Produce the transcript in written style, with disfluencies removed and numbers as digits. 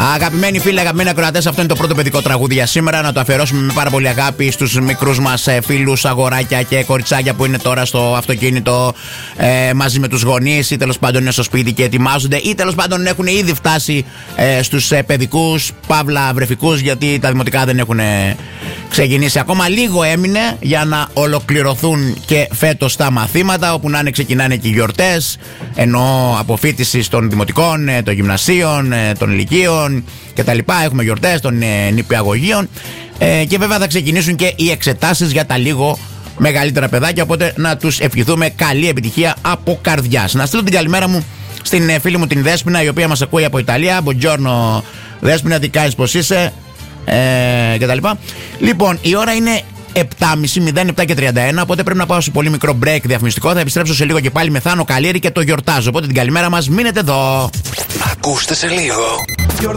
Αγαπημένοι φίλοι, αγαπημένοι ακροατές, αυτό είναι το πρώτο παιδικό τραγούδι για σήμερα. Να το αφιερώσουμε με πάρα πολύ αγάπη στους μικρούς μας φίλους, αγοράκια και κοριτσάκια που είναι τώρα στο αυτοκίνητο μαζί με τους γονείς, ή τέλος πάντων είναι στο σπίτι και ετοιμάζονται, ή τέλος πάντων έχουν ήδη φτάσει στους παιδικούς, παύλα βρεφικούς, γιατί τα δημοτικά δεν έχουν ξεκινήσει ακόμα. Λίγο έμεινε για να ολοκληρωθούν και φέτος τα μαθήματα, όπου να είναι ξεκινάνε και οι γιορτές, ενώ αποφοίτηση των δημοτικών, των γυμνασίων, των λυκείων κτλ. Έχουμε γιορτές των νηπιαγωγείων και βέβαια θα ξεκινήσουν και οι εξετάσεις για τα λίγο μεγαλύτερα παιδάκια, οπότε να τους ευχηθούμε καλή επιτυχία από καρδιάς. Να στείλω την καλημέρα μου στην φίλη μου την Δέσποινα, η οποία μας ακούει από Ιταλία. Buongiorno Δέσποινα, τι κάνεις, πως είσαι, κτλ. Λοιπόν, η ώρα είναι 7.30 και 31, οπότε πρέπει να πάω σε πολύ μικρό break διαφημιστικό. Θα επιστρέψω σε λίγο και πάλι με Θάνο Καλήρη και το γιορτάζω. Οπότε την καλημέρα μας, μείνετε εδώ. Ακούστε σε λίγο.